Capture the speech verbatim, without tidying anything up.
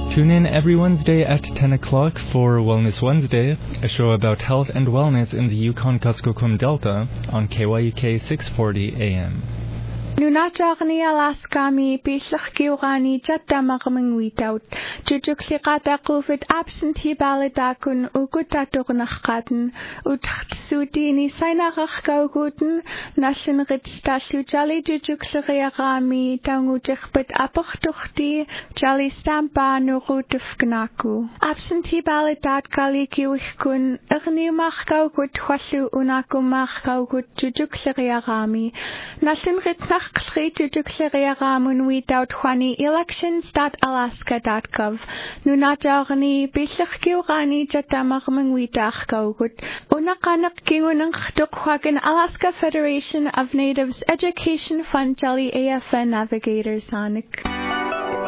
Tune in every Wednesday at ten o'clock for Wellness Wednesday, a show about health and wellness in the Yukon-Kuskokwim Delta on K Y U K six forty A M. Nunachagni alaskami pislachkiurani chatamagmingwitaut. Jujukslikata COVID absentee ballotakun ukutaturnachaten utsuti sainarachkauguten naschen ritstashujali jujuksliagami tangujichbet apachtuchti jali stampa nurutufgnaku. Absentee ballotat kalikiwikun irniumachkaugut chwasu unakumachkaugut jujuksliagami naschen ritnach elections dot alaska dot gov. Nunajarni bislachkiurani jatamagmingwitach kaugut. Unakanak kiunang dukwagan Alaska Federation of Natives Education Fund Jali A F N Navigators Hanik.